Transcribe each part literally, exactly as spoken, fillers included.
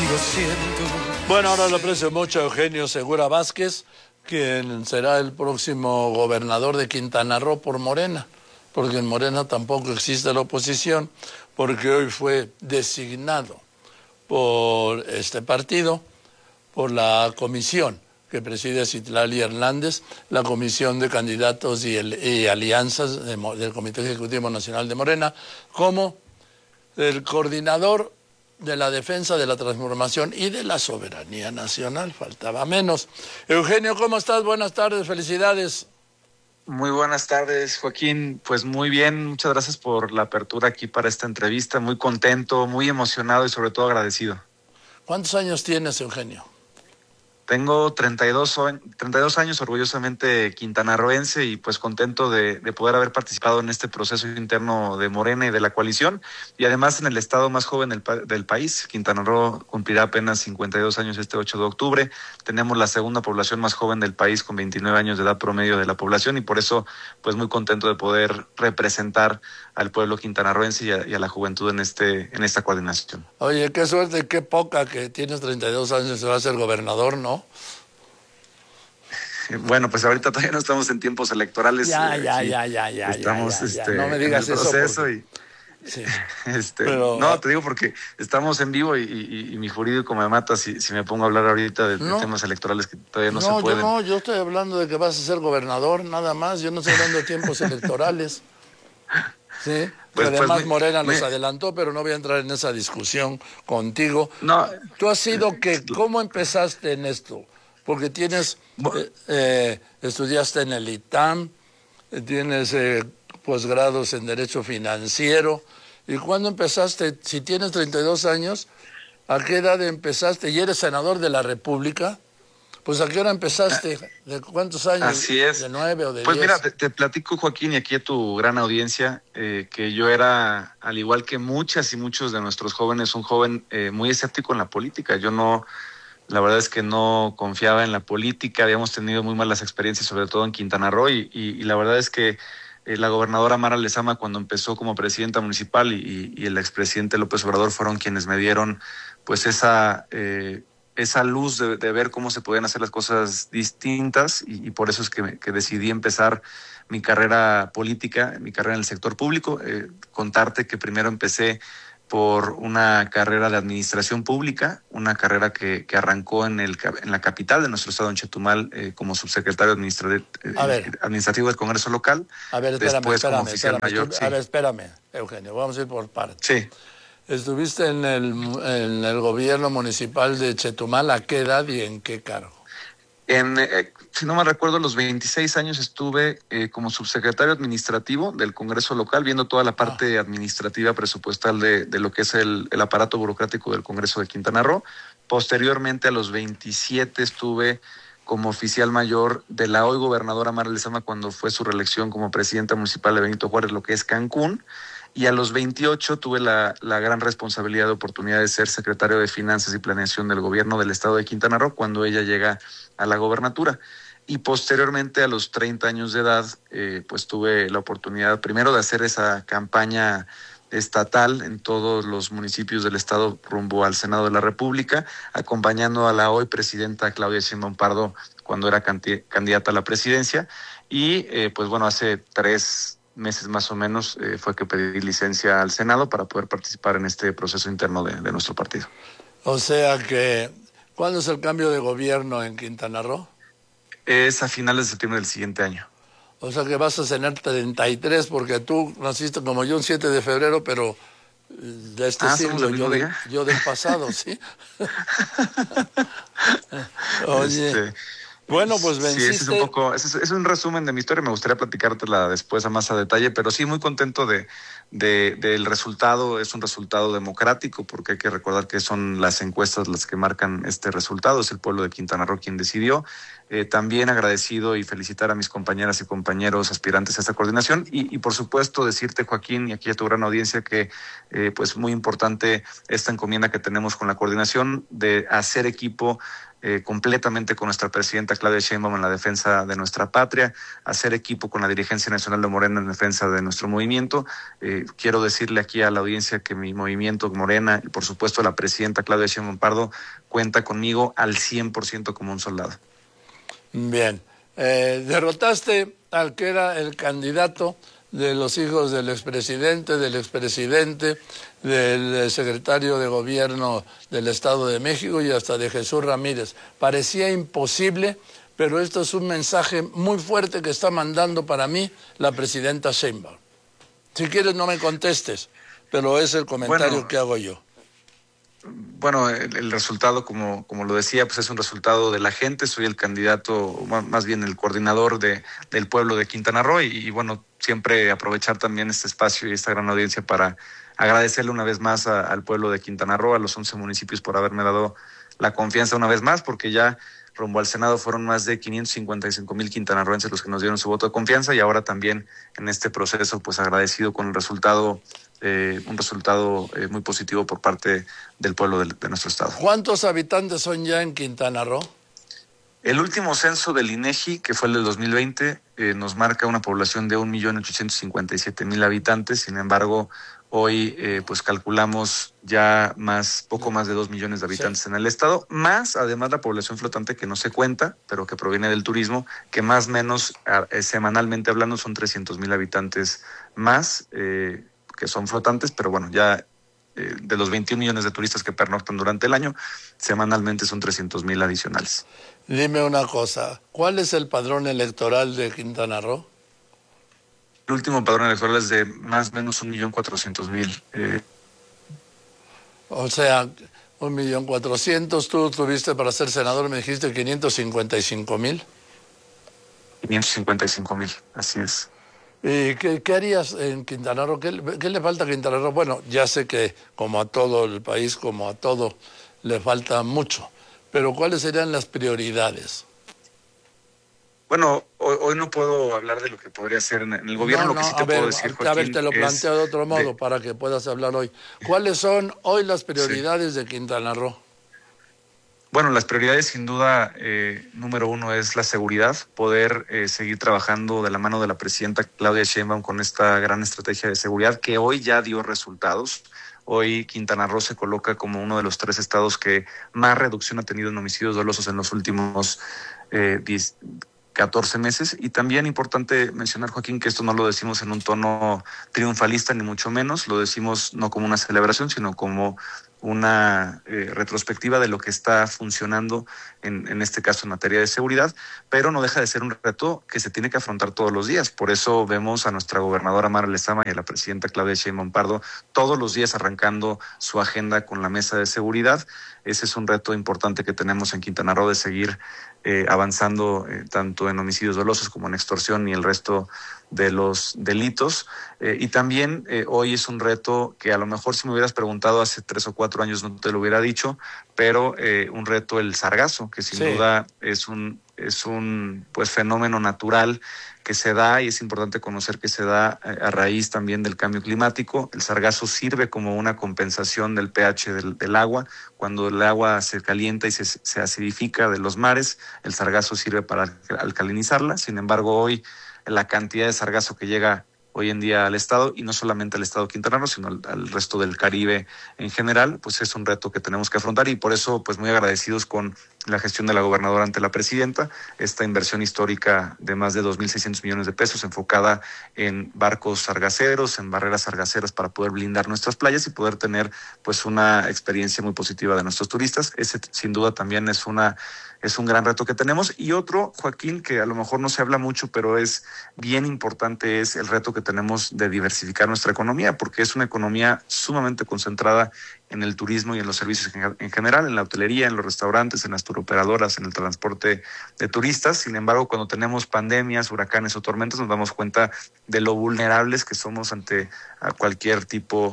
sigo siendo. Bueno, ahora le aprecio mucho a Eugenio Segura Vázquez, quien será el próximo gobernador de Quintana Roo por Morena, porque en Morena tampoco existe la oposición, porque hoy fue designado por este partido, por la comisión que preside Citlali Hernández, la comisión de candidatos y, el, y alianzas de, del Comité Ejecutivo Nacional de Morena, como el coordinador de la defensa de la transformación y de la soberanía nacional. Faltaba menos. Eugenio, ¿cómo estás? Buenas tardes, felicidades. Muy buenas tardes, Joaquín. Pues muy bien, muchas gracias por la apertura aquí para esta entrevista. Muy contento, muy emocionado y sobre todo agradecido. ¿Cuántos años tienes, Eugenio? Tengo treinta y dos años, orgullosamente quintanarroense, y pues contento de, de poder haber participado en este proceso interno de Morena y de la coalición, y además en el estado más joven del, del país. Quintana Roo cumplirá apenas cincuenta y dos años este ocho de octubre. Tenemos la segunda población más joven del país, con veintinueve años de edad promedio de la población, y por eso pues muy contento de poder representar al pueblo quintanarroense y a, y a la juventud en este en esta coordinación. Oye, qué suerte, qué poca que tienes treinta y dos años y vas a ser gobernador, ¿no? Bueno, pues ahorita todavía no estamos en tiempos electorales. Ya, ya, ya, ya, ya. Estamos ya, ya, ya. Este, no me digas en el proceso porque... y sí. este, Pero, no, te digo porque estamos en vivo y, y, y mi jurídico me mata si, si me pongo a hablar ahorita de, no, de temas electorales que todavía no, no se pueden. Yo no, yo estoy hablando de que vas a ser gobernador, nada más. Yo no estoy hablando de tiempos electorales. Sí, pues, además pues, Morena me, los me... adelantó, pero no voy a entrar en esa discusión contigo. No. Tú has sido que, ¿cómo empezaste en esto? Porque tienes, eh, eh, estudiaste en el I T A M, tienes eh, posgrados en Derecho Financiero. ¿Y cuándo empezaste? Si tienes treinta y dos años, ¿a qué edad empezaste? ¿Y eres senador de la República? Pues ¿a qué hora empezaste? ¿De cuántos años? Así es. ¿De nueve o de pues diez? Pues mira, te, te platico, Joaquín, y aquí a tu gran audiencia, eh, que yo era, al igual que muchas y muchos de nuestros jóvenes, un joven eh, muy escéptico en la política. Yo no... La verdad es que no confiaba en la política, habíamos tenido muy malas experiencias, sobre todo en Quintana Roo, y, y, y la verdad es que eh, la gobernadora Mara Lezama, cuando empezó como presidenta municipal, y, y el expresidente López Obrador fueron quienes me dieron pues esa, eh, esa luz de, de ver cómo se podían hacer las cosas distintas, y, y por eso es que, que decidí empezar mi carrera política, mi carrera en el sector público. Eh, contarte que primero empecé por una carrera de administración pública, una carrera que, que arrancó en, el, en la capital de nuestro estado, en Chetumal, eh, como subsecretario administrativo, eh, administrativo del Congreso local. A ver, espérame, Después espérame, como oficial espérame, mayor. Tú, sí. A ver, espérame, Eugenio, vamos a ir por partes. Sí. ¿Estuviste en el, en el gobierno municipal de Chetumal a qué edad y en qué cargo? En, eh, si no me recuerdo, los veintiséis años estuve eh, como subsecretario administrativo del Congreso local, viendo toda la parte ah. administrativa presupuestal de, de lo que es el, el aparato burocrático del Congreso de Quintana Roo. Posteriormente, a los veintisiete, estuve como oficial mayor de la hoy gobernadora Mara Lezama cuando fue su reelección como presidenta municipal de Benito Juárez, lo que es Cancún. Y a los veintiocho tuve la, la gran responsabilidad de oportunidad de ser secretario de Finanzas y Planeación del gobierno del estado de Quintana Roo cuando ella llega a la gobernatura. Y posteriormente, a los treinta años de edad, eh, pues tuve la oportunidad primero de hacer esa campaña estatal en todos los municipios del estado rumbo al Senado de la República, acompañando a la hoy presidenta Claudia Sheinbaum Pardo cuando era candidata a la presidencia. Y eh, pues bueno, hace tres meses más o menos eh, fue que pedí licencia al Senado para poder participar en este proceso interno de, de nuestro partido. O sea que, ¿cuándo es el cambio de gobierno en Quintana Roo? Es a finales de septiembre del siguiente año. O sea que vas a tener treinta y tres, porque tú naciste como yo un siete de febrero, pero de este ah, siglo, yo, de, yo del pasado, ¿sí? Oye... Este... Bueno, pues venciste. Sí, ese es un poco, ese es, es un resumen de mi historia. Me gustaría platicártela después a más a detalle, pero sí muy contento de, de del resultado. Es un resultado democrático, porque hay que recordar que son las encuestas las que marcan este resultado. Es el pueblo de Quintana Roo quien decidió. Eh, también agradecido y felicitar a mis compañeras y compañeros aspirantes a esta coordinación y, y por supuesto decirte, Joaquín, y aquí a tu gran audiencia, que eh, pues muy importante esta encomienda que tenemos con la coordinación de hacer equipo eh, completamente con nuestra presidenta Claudia Sheinbaum en la defensa de nuestra patria, hacer equipo con la dirigencia nacional de Morena en defensa de nuestro movimiento. Eh, quiero decirle aquí a la audiencia que mi movimiento Morena y por supuesto la presidenta Claudia Sheinbaum Pardo cuenta conmigo al cien por ciento como un soldado. Bien, eh, derrotaste al que era el candidato de los hijos del expresidente, del expresidente, del secretario de gobierno del Estado de México y hasta de Jesús Ramírez. Parecía imposible, pero esto es un mensaje muy fuerte que está mandando para mí la presidenta Sheinbaum. Si quieres no me contestes, pero es el comentario bueno, que hago yo. Bueno, el, el resultado, como, como lo decía, pues es un resultado de la gente. Soy el candidato, más bien el coordinador de, del pueblo de Quintana Roo y, y bueno, siempre aprovechar también este espacio y esta gran audiencia para agradecerle una vez más a, al pueblo de Quintana Roo, a los once municipios por haberme dado la confianza una vez más, porque ya rumbo al Senado fueron más de quinientos cincuenta y cinco mil quintanarroenses los que nos dieron su voto de confianza y ahora también en este proceso pues agradecido con el resultado, eh, un resultado eh, muy positivo por parte del pueblo de, de nuestro estado. ¿Cuántos habitantes son ya en Quintana Roo? El último censo del INEGI, que fue el del dos mil veinte, eh, nos marca una población de un millón ochocientos cincuenta y siete mil habitantes. Sin embargo, hoy eh, pues calculamos ya más, poco más de dos millones de habitantes sí. en el estado, más además la población flotante que no se cuenta, pero que proviene del turismo, que más o menos eh, semanalmente hablando son trescientos mil habitantes más, eh, que son flotantes, pero bueno, ya eh, de los veintiún millones de turistas que pernoctan durante el año, semanalmente son trescientos mil adicionales. Dime una cosa, ¿cuál es el padrón electoral de Quintana Roo? El último padrón electoral es de más o menos un millón cuatrocientos mil. Eh. O sea, un millón cuatrocientos. Tú tuviste para ser senador, me dijiste quinientos cincuenta y cinco mil. quinientos cincuenta y cinco mil, así es. ¿Y qué, qué harías en Quintana Roo? ¿Qué, ¿Qué le falta a Quintana Roo? Bueno, ya sé que como a todo el país, como a todo, le falta mucho. Pero ¿cuáles serían las prioridades? Bueno, hoy, hoy no puedo hablar de lo que podría hacer en el gobierno. No, lo no, que sí te a ver, puedo decir, Joaquín, a ver, te lo planteo de otro modo de... para que puedas hablar hoy. ¿Cuáles son hoy las prioridades sí. de Quintana Roo? Bueno, las prioridades sin duda, eh, número uno es la seguridad, poder eh, seguir trabajando de la mano de la presidenta Claudia Sheinbaum con esta gran estrategia de seguridad que hoy ya dio resultados. Hoy Quintana Roo se coloca como uno de los tres estados que más reducción ha tenido en homicidios dolosos en los últimos eh, diez, catorce meses. Y también importante mencionar, Joaquín, que esto no lo decimos en un tono triunfalista, ni mucho menos. Lo decimos no como una celebración, sino como una eh, retrospectiva de lo que está funcionando en, en este caso en materia de seguridad, pero no deja de ser un reto que se tiene que afrontar todos los días. Por eso vemos a nuestra gobernadora Mara Lezama y a la presidenta Claudia Sheinbaum Pardo todos los días arrancando su agenda con la mesa de seguridad. Ese es un reto importante que tenemos en Quintana Roo de seguir eh, avanzando eh, tanto en homicidios dolosos como en extorsión y el resto de los delitos. Eh, y también eh, hoy es un reto que a lo mejor si me hubieras preguntado hace tres o cuatro años no te lo hubiera dicho, pero eh, un reto el sargazo, que sin sí. duda es un, es un pues fenómeno natural que se da y es importante conocer que se da a raíz también del cambio climático. El sargazo sirve como una compensación del pH del, del agua. Cuando el agua se calienta y se, se acidifica de los mares, el sargazo sirve para alcalinizarla. Sin embargo, hoy la cantidad de sargazo que llega hoy en día al estado, y no solamente al estado de Quintana Roo, sino al, al resto del Caribe en general, pues es un reto que tenemos que afrontar y por eso pues muy agradecidos con la gestión de la gobernadora ante la presidenta, esta inversión histórica de más de dos mil seiscientos millones de pesos enfocada en barcos sargaceros, en barreras sargaceras para poder blindar nuestras playas y poder tener pues una experiencia muy positiva de nuestros turistas. Ese sin duda también es una es un gran reto que tenemos. Y otro, Joaquín, que a lo mejor no se habla mucho, pero es bien importante, es el reto que tenemos de diversificar nuestra economía, porque es una economía sumamente concentrada en el turismo y en los servicios en general, en la hotelería, en los restaurantes, en las turoperadoras, en el transporte de turistas. Sin embargo, cuando tenemos pandemias, huracanes o tormentas, nos damos cuenta de lo vulnerables que somos ante a cualquier tipo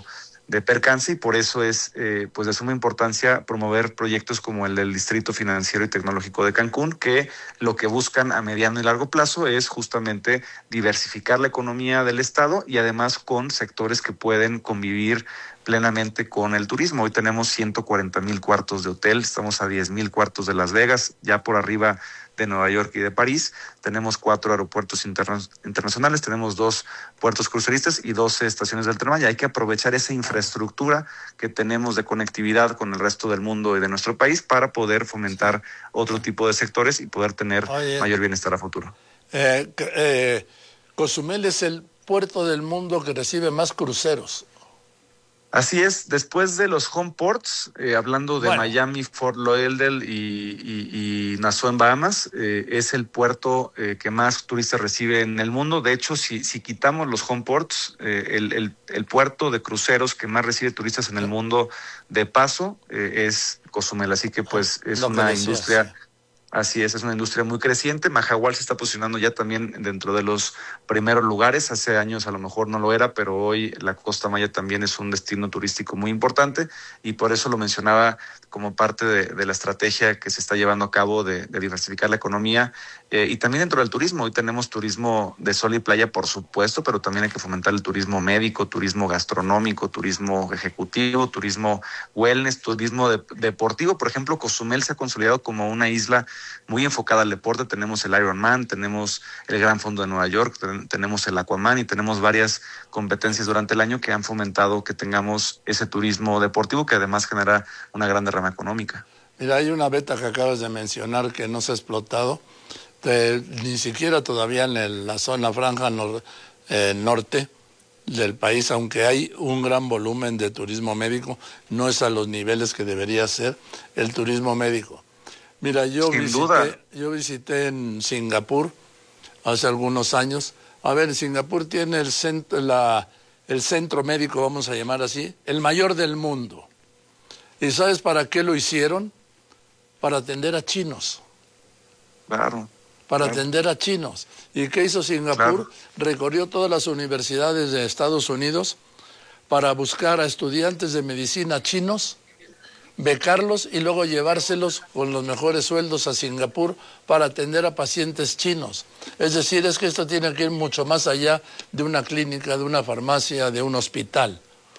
de percance, y por eso es eh, pues de suma importancia promover proyectos como el del Distrito Financiero y Tecnológico de Cancún, que lo que buscan a mediano y largo plazo es justamente diversificar la economía del estado y además con sectores que pueden convivir plenamente con el turismo. Hoy tenemos ciento cuarenta mil cuartos de hotel, estamos a diez mil cuartos de Las Vegas, ya por arriba de Nueva York y de París. Tenemos cuatro aeropuertos interna internacionales, tenemos dos puertos cruceristas y doce estaciones del Tren Maya. Hay que aprovechar esa infraestructura que tenemos de conectividad con el resto del mundo y de nuestro país para poder fomentar otro tipo de sectores y poder tener Oye, mayor bienestar a futuro. Eh, eh, Cozumel es el puerto del mundo que recibe más cruceros. Así es, después de los home ports, eh, hablando de bueno. Miami, Fort Lauderdale y, y, y Nassau en Bahamas, eh, es el puerto eh, que más turistas recibe en el mundo. De hecho, si, si quitamos los home ports, eh, el, el, el puerto de cruceros que más recibe turistas en el mundo de paso eh, es Cozumel. Así que pues es Lo una industria... Sí. Así es, es una industria muy creciente. Mahahual se está posicionando ya también dentro de los primeros lugares. Hace años a lo mejor no lo era, pero hoy la Costa Maya también es un destino turístico muy importante y por eso lo mencionaba como parte de, de la estrategia que se está llevando a cabo de, de diversificar la economía eh, y también dentro del turismo. Hoy tenemos turismo de sol y playa, por supuesto, pero también hay que fomentar el turismo médico, turismo gastronómico, turismo ejecutivo, turismo wellness, turismo de, deportivo. Por ejemplo, Cozumel se ha consolidado como una isla muy enfocada al deporte. Tenemos el Ironman, tenemos el Gran Fondo de Nueva York, ten, tenemos el Aquaman y tenemos varias competencias durante el año que han fomentado que tengamos ese turismo deportivo que además genera una gran derrama económica. Mira, hay una beta que acabas de mencionar que no se ha explotado, de, ni siquiera todavía en el, la zona franja nor, eh, norte del país, aunque hay un gran volumen de turismo médico, no es a los niveles que debería ser el turismo médico. Mira, yo Sin visité, duda. yo visité en Singapur hace algunos años. A ver, Singapur tiene el centro, la, el centro médico, vamos a llamar así, el mayor del mundo. ¿Y sabes para qué lo hicieron? Para atender a chinos. Claro. Para claro. atender a chinos. ¿Y qué hizo Singapur? Claro. Recorrió todas las universidades de Estados Unidos para buscar a estudiantes de medicina chinos, becarlos y luego llevárselos con los mejores sueldos a Singapur para atender a pacientes chinos. Es decir, es que esto tiene que ir mucho más allá de una clínica, de una farmacia, de un hospital.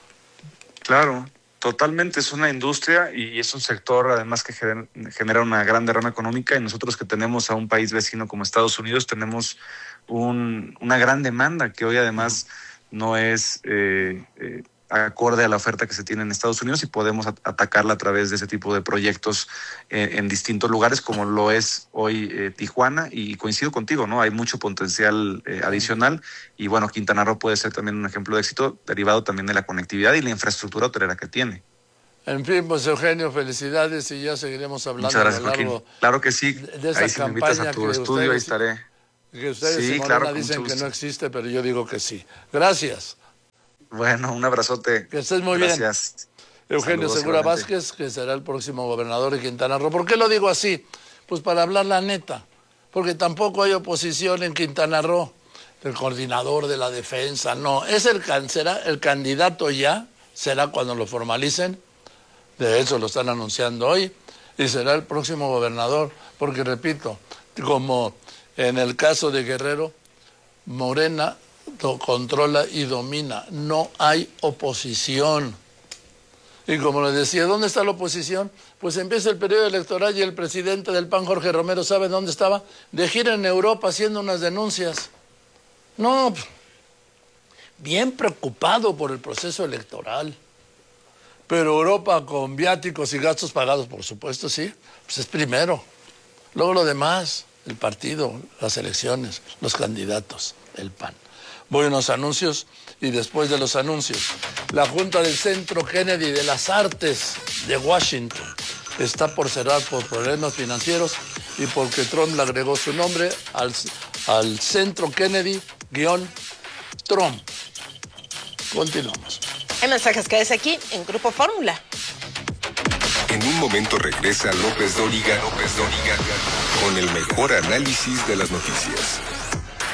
Claro, totalmente, es una industria y es un sector además que genera una gran derrama económica y nosotros que tenemos a un país vecino como Estados Unidos tenemos un, una gran demanda que hoy además no es... Eh, eh, acorde a la oferta que se tiene en Estados Unidos y podemos at atacarla a través de ese tipo de proyectos eh, en distintos lugares como lo es hoy eh, Tijuana y coincido contigo, ¿no? Hay mucho potencial eh, adicional y bueno, Quintana Roo puede ser también un ejemplo de éxito derivado también de la conectividad y la infraestructura hotelera que tiene. En fin, pues Eugenio, felicidades y ya seguiremos hablando. Muchas gracias, a lo largo Joaquín. Claro que sí, de esa ahí si me invitas a tu estudio, ahí estaré. Que ustedes sí, en claro, dicen que no existe, pero yo digo que sí. Gracias. Bueno, un abrazote. Que estés muy Gracias. bien. Gracias. Eugenio Saludos, Segura igualmente. Vázquez, que será el próximo gobernador de Quintana Roo. ¿Por qué lo digo así? Pues para hablar la neta. Porque tampoco hay oposición en Quintana Roo. El coordinador de la defensa, no. Es el, será el candidato ya, será cuando lo formalicen. De hecho, lo están anunciando hoy. Y será el próximo gobernador. Porque, repito, como en el caso de Guerrero, Morena lo controla y domina. No hay oposición. Y como le decía, ¿dónde está la oposición? Pues empieza el periodo electoral y el presidente del P A N, Jorge Romero, ¿sabe dónde estaba? De gira en Europa haciendo unas denuncias. No, bien preocupado por el proceso electoral. Pero Europa con viáticos y gastos pagados, por supuesto, sí, pues es primero. Luego lo demás, el partido, las elecciones, los candidatos, el P A N. Voy a unos anuncios y después de los anuncios, la Junta del Centro Kennedy de las Artes de Washington está por cerrar por problemas financieros y porque Trump le agregó su nombre al, al Centro Kennedy-Trump. Continuamos. En mensajes que es aquí en Grupo Fórmula. En un momento regresa López Dóriga, López Dóriga con el mejor análisis de las noticias.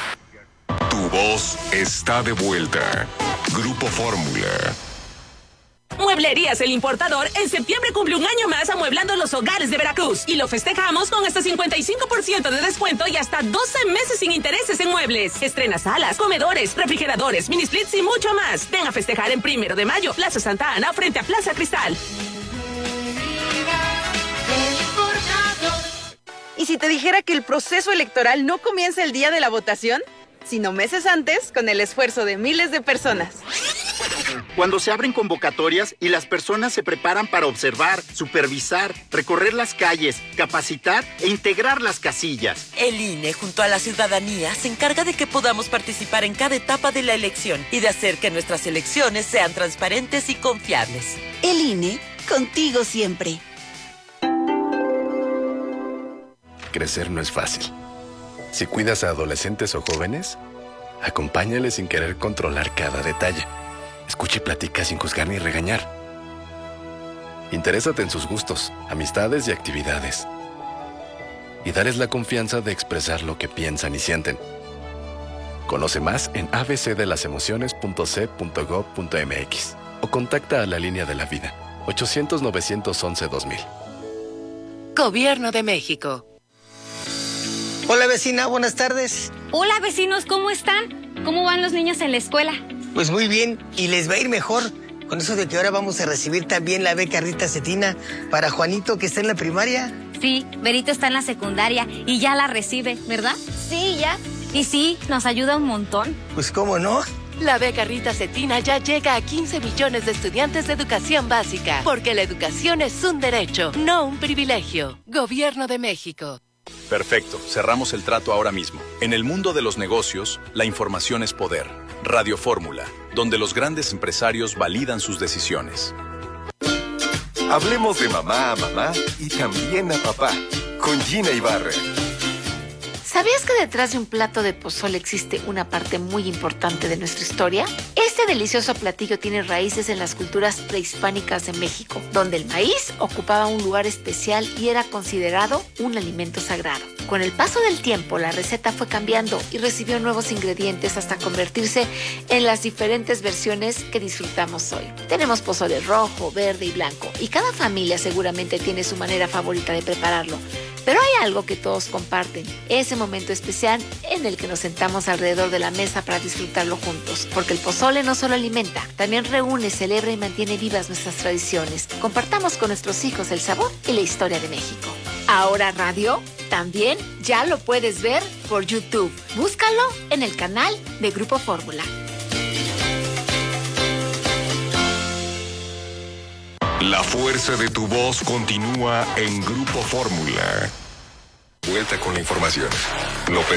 Tu voz está de vuelta. Grupo Fórmula. Mueblerías El Importador en septiembre cumple un año más amueblando los hogares de Veracruz y lo festejamos con hasta cincuenta y cinco por ciento de descuento y hasta doce meses sin intereses en muebles. Estrena salas, comedores, refrigeradores, mini splits y mucho más. Ven a festejar en Primero de Mayo, Plaza Santa Ana, frente a Plaza Cristal. ¿Y si te dijera que el proceso electoral no comienza el día de la votación, sino meses antes, con el esfuerzo de miles de personas? Cuando se abren convocatorias y las personas se preparan para observar, supervisar, recorrer las calles, capacitar e integrar las casillas. El I N E, junto a la ciudadanía, se encarga de que podamos participar en cada etapa de la elección y de hacer que nuestras elecciones sean transparentes y confiables. El I N E, contigo siempre. Crecer no es fácil. Si cuidas a adolescentes o jóvenes, acompáñales sin querer controlar cada detalle. Escucha y platica sin juzgar ni regañar. Interésate en sus gustos, amistades y actividades. Y dales la confianza de expresar lo que piensan y sienten. Conoce más en a b c de las emociones punto c punto gov punto m x o contacta a la Línea de la Vida, ochocientos, novecientos once, dos mil. Gobierno de México. Hola vecina, buenas tardes. Hola vecinos, ¿cómo están? ¿Cómo van los niños en la escuela? Pues muy bien, y les va a ir mejor con eso de que ahora vamos a recibir también la beca Rita Cetina para Juanito, que está en la primaria. Sí, Berito está en la secundaria y ya la recibe, ¿verdad? Sí, ya. Y sí, nos ayuda un montón. Pues cómo no. La beca Rita Cetina ya llega a quince millones de estudiantes de educación básica, porque la educación es un derecho, no un privilegio. Gobierno de México. Perfecto, cerramos el trato ahora mismo. En el mundo de los negocios, la información es poder. Radio Fórmula, donde los grandes empresarios validan sus decisiones. Hablemos de mamá a mamá y también a papá, con Gina Ibarra. ¿Sabías que detrás de un plato de pozole existe una parte muy importante de nuestra historia? Este delicioso platillo tiene raíces en las culturas prehispánicas de México, donde el maíz ocupaba un lugar especial y era considerado un alimento sagrado. Con el paso del tiempo, la receta fue cambiando y recibió nuevos ingredientes hasta convertirse en las diferentes versiones que disfrutamos hoy. Tenemos pozole rojo, verde y blanco, y cada familia seguramente tiene su manera favorita de prepararlo. Pero hay algo que todos comparten, ese momento especial en el que nos sentamos alrededor de la mesa para disfrutarlo juntos. Porque el pozole no solo alimenta, también reúne, celebra y mantiene vivas nuestras tradiciones. Compartamos con nuestros hijos el sabor y la historia de México. Ahora radio, también ya lo puedes ver por YouTube. Búscalo en el canal de Grupo Fórmula. La fuerza de tu voz continúa en Grupo Fórmula. Vuelta con la información. López